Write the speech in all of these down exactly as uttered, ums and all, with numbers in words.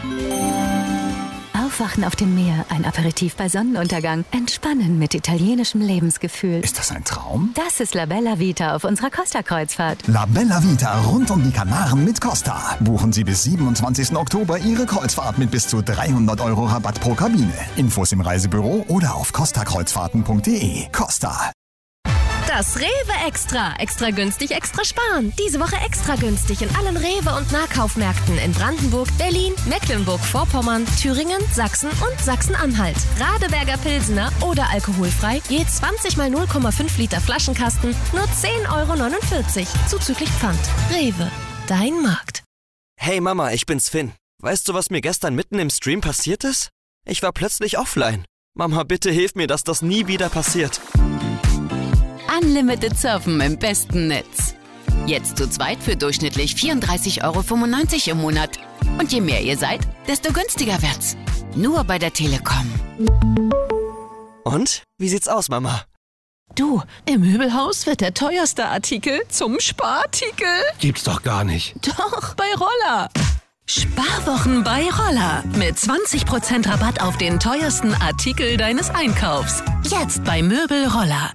Aufwachen auf dem Meer, ein Aperitif bei Sonnenuntergang, entspannen mit italienischem Lebensgefühl. Ist das ein Traum? Das ist La Bella Vita auf unserer Costa-Kreuzfahrt. La Bella Vita rund um die Kanaren mit Costa. Buchen Sie bis siebenundzwanzigsten Oktober Ihre Kreuzfahrt mit bis zu dreihundert Euro Rabatt pro Kabine. Infos im Reisebüro oder auf costa kreuzfahrten punkt de. Costa. Das Rewe Extra. Extra günstig, extra sparen. Diese Woche extra günstig in allen Rewe- und Nahkaufmärkten in Brandenburg, Berlin, Mecklenburg-Vorpommern, Thüringen, Sachsen und Sachsen-Anhalt. Radeberger Pilsener oder alkoholfrei, je zwanzig mal null Komma fünf Liter Flaschenkasten, nur zehn Euro neunundvierzig, zuzüglich Pfand. Rewe, dein Markt. Hey Mama, ich bin's Finn. Weißt du, was mir gestern mitten im Stream passiert ist? Ich war plötzlich offline. Mama, bitte hilf mir, dass das nie wieder passiert. Unlimited Surfen im besten Netz. Jetzt zu zweit für durchschnittlich vierunddreißig Euro fünfundneunzig im Monat. Und je mehr ihr seid, desto günstiger wird's. Nur bei der Telekom. Und? Wie sieht's aus, Mama? Du, im Möbelhaus wird der teuerste Artikel zum Sparartikel. Gibt's doch gar nicht. Doch, bei Roller. Sparwochen bei Roller. Mit zwanzig Prozent Rabatt auf den teuersten Artikel deines Einkaufs. Jetzt bei Möbel Roller.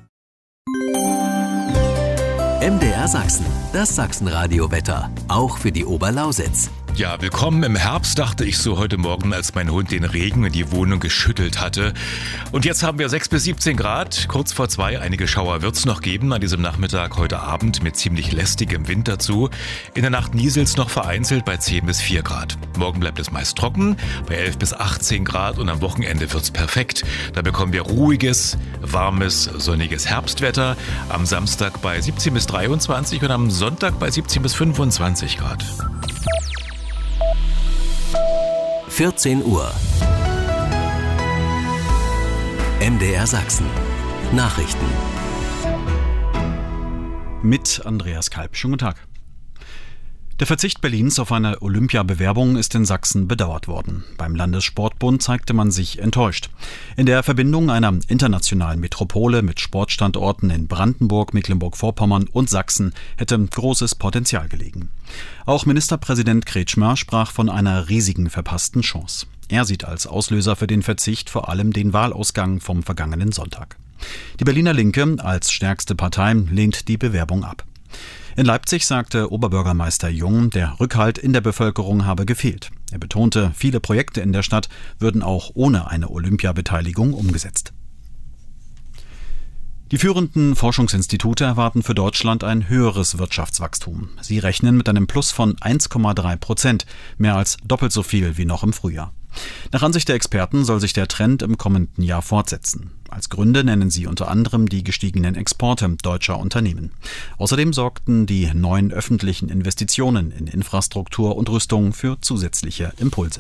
M D R Sachsen, das Sachsenradio-Wetter, auch für die Oberlausitz. Ja, willkommen im Herbst, dachte ich so heute Morgen, als mein Hund den Regen in die Wohnung geschüttelt hatte. Und jetzt haben wir sechs bis siebzehn Grad, kurz vor zwei. Einige Schauer wird es noch geben an diesem Nachmittag heute Abend mit ziemlich lästigem Wind dazu. In der Nacht nieselt es noch vereinzelt bei zehn bis vier Grad. Morgen bleibt es meist trocken, bei elf bis achtzehn Grad und am Wochenende wird es perfekt. Da bekommen wir ruhiges, warmes, sonniges Herbstwetter. Am Samstag bei siebzehn bis dreiundzwanzig und am Sonntag bei siebzehn bis fünfundzwanzig Grad. vierzehn Uhr. M D R Sachsen. Nachrichten. Mit Andreas Kalb. Schönen guten Tag. Der Verzicht Berlins auf eine Olympiabewerbung ist in Sachsen bedauert worden. Beim Landessportbund zeigte man sich enttäuscht. In der Verbindung einer internationalen Metropole mit Sportstandorten in Brandenburg, Mecklenburg-Vorpommern und Sachsen hätte großes Potenzial gelegen. Auch Ministerpräsident Kretschmer sprach von einer riesigen verpassten Chance. Er sieht als Auslöser für den Verzicht vor allem den Wahlausgang vom vergangenen Sonntag. Die Berliner Linke als stärkste Partei lehnt die Bewerbung ab. In Leipzig sagte Oberbürgermeister Jung, der Rückhalt in der Bevölkerung habe gefehlt. Er betonte, viele Projekte in der Stadt würden auch ohne eine Olympiabeteiligung umgesetzt. Die führenden Forschungsinstitute erwarten für Deutschland ein höheres Wirtschaftswachstum. Sie rechnen mit einem Plus von eins Komma drei Prozent, mehr als doppelt so viel wie noch im Frühjahr. Nach Ansicht der Experten soll sich der Trend im kommenden Jahr fortsetzen. Als Gründe nennen sie unter anderem die gestiegenen Exporte deutscher Unternehmen. Außerdem sorgten die neuen öffentlichen Investitionen in Infrastruktur und Rüstung für zusätzliche Impulse.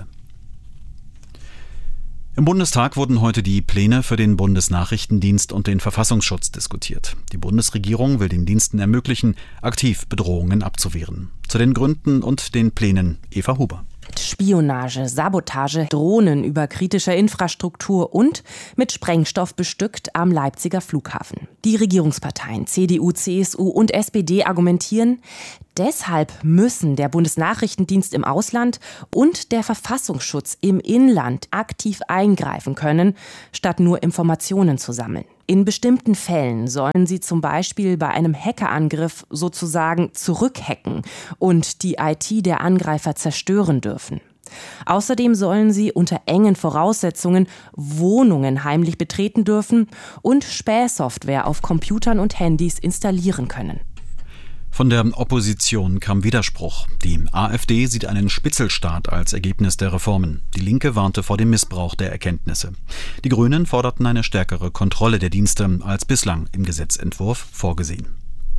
Im Bundestag wurden heute die Pläne für den Bundesnachrichtendienst und den Verfassungsschutz diskutiert. Die Bundesregierung will den Diensten ermöglichen, aktiv Bedrohungen abzuwehren. Zu den Gründen und den Plänen Eva Huber. Spionage, Sabotage, Drohnen über kritischer Infrastruktur und mit Sprengstoff bestückt am Leipziger Flughafen. Die Regierungsparteien C D U, C S U und S P D argumentieren, deshalb müssen der Bundesnachrichtendienst im Ausland und der Verfassungsschutz im Inland aktiv eingreifen können, statt nur Informationen zu sammeln. In bestimmten Fällen sollen sie zum Beispiel bei einem Hackerangriff sozusagen zurückhacken und die I T der Angreifer zerstören dürfen. Außerdem sollen sie unter engen Voraussetzungen Wohnungen heimlich betreten dürfen und Spähsoftware auf Computern und Handys installieren können. Von der Opposition kam Widerspruch. Die AfD sieht einen Spitzelstaat als Ergebnis der Reformen. Die Linke warnte vor dem Missbrauch der Erkenntnisse. Die Grünen forderten eine stärkere Kontrolle der Dienste als bislang im Gesetzentwurf vorgesehen.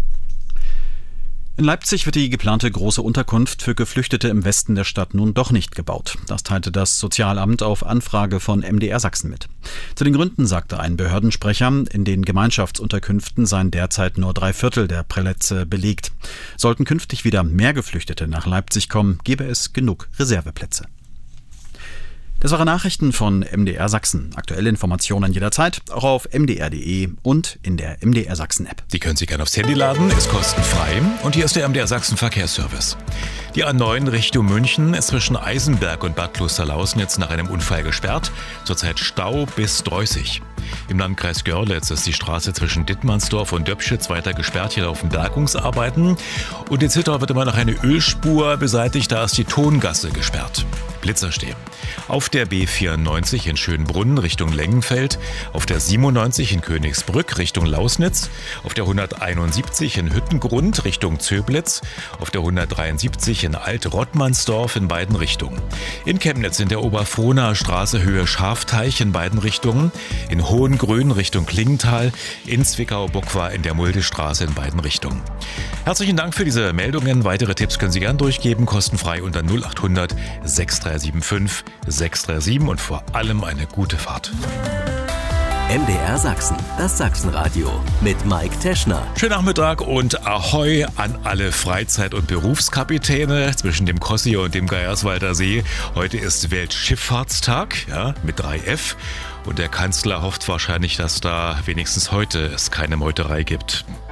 In Leipzig wird die geplante große Unterkunft für Geflüchtete im Westen der Stadt nun doch nicht gebaut. Das teilte das Sozialamt auf Anfrage von M D R Sachsen mit. Zu den Gründen sagte ein Behördensprecher, in den Gemeinschaftsunterkünften seien derzeit nur drei Viertel der Plätze belegt. Sollten künftig wieder mehr Geflüchtete nach Leipzig kommen, gäbe es genug Reserveplätze. Das waren Nachrichten von M D R Sachsen. Aktuelle Informationen jederzeit, auch auf m d r punkt d e und in der M D R Sachsen App. Die können Sie gerne aufs Handy laden, ist kostenfrei. Und hier ist der M D R Sachsen Verkehrsservice. Die A neun Richtung München ist zwischen Eisenberg und Bad Klosterlausnitz nach einem Unfall gesperrt. Zurzeit Stau bis Dreußig. Im Landkreis Görlitz ist die Straße zwischen Dittmannsdorf und Döbschitz weiter gesperrt. Hier laufen Bergungsarbeiten. Und in Zittau wird immer noch eine Ölspur beseitigt. Da ist die Tongasse gesperrt. Blitzer stehen. Auf der B vierundneunzig in Schönbrunn Richtung Lengenfeld, auf der siebenundneunzig in Königsbrück Richtung Lausnitz, auf der hunderteinundsiebzig in Hüttengrund Richtung Zöblitz, auf der hundertdreiundsiebzig in Alt-Rottmannsdorf in beiden Richtungen. In Chemnitz in der Oberfrohnaer Straße Höhe Schafteich in beiden Richtungen, in Hohengrün Richtung Klingenthal, in Zwickau-Bockwar in der Muldestraße in beiden Richtungen. Herzlichen Dank für diese Meldungen. Weitere Tipps können Sie gern durchgeben, kostenfrei unter null acht hundert sechs drei sieben fünf sechs drei sieben und vor allem eine gute Fahrt. M D R Sachsen, das Sachsenradio mit Mike Teschner. Schönen Nachmittag und Ahoi an alle Freizeit- und Berufskapitäne zwischen dem Kossi und dem Geierswalder See. Heute ist Weltschifffahrtstag, ja, mit drei F. Und der Kanzler hofft wahrscheinlich, dass da wenigstens heute es keine Meuterei gibt.